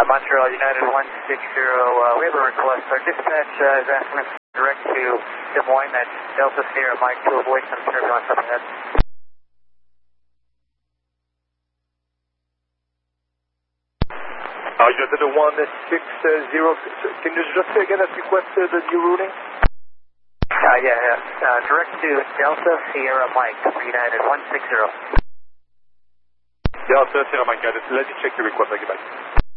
Montreal United 160, we have a request. Our dispatch is asking us direct to Des Moines at Delta Sierra Mike to avoid some turbulence up ahead. United 160, can you just say again that request the new ruling? Direct to Delta Sierra Mike for United 160. Delta Sierra Mike, let me check the request, I'll get back.